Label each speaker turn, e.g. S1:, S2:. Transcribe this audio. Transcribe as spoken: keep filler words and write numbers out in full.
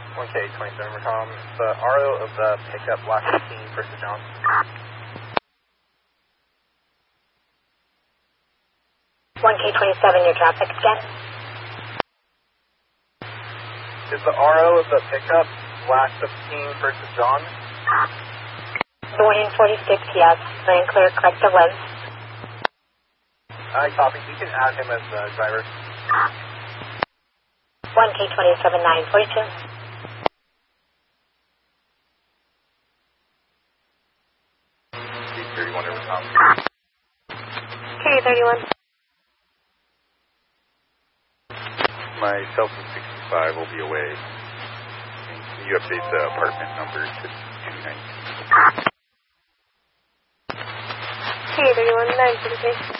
S1: one K twenty-seven Recom. The R O of the pickup Black fifteen versus John.
S2: one K twenty-seven, your traffic again.
S1: Is the R O of the pickup Black fifteen versus John?
S2: Morning forty-six, yes. Land clear, correct the lens.
S1: I copy. You can add him as the driver.
S2: one K twenty-seven, nine forty-two.
S1: K thirty-one over Tom.
S2: K thirty-one.
S3: My Celsius sixty-five will be away. Can you update the apartment number to two nineteen?
S2: K thirty-one, nine forty-three.